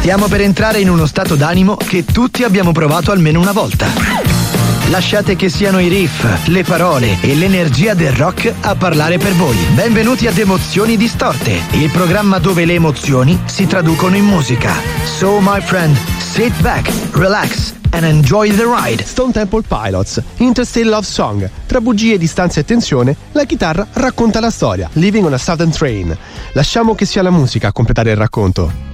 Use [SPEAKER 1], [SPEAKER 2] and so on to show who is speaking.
[SPEAKER 1] Stiamo per entrare in uno stato d'animo che tutti abbiamo provato almeno una volta. Lasciate che siano i riff, le parole e l'energia del rock a parlare per voi. Benvenuti ad Emozioni Distorte, il programma dove le emozioni si traducono in musica. So my friend, sit back, relax and enjoy the ride.
[SPEAKER 2] Stone Temple Pilots, Interstate Love Song. Tra bugie, distanza e tensione, la chitarra racconta la storia. Living on a Southern Train. Lasciamo che sia la musica a completare il racconto.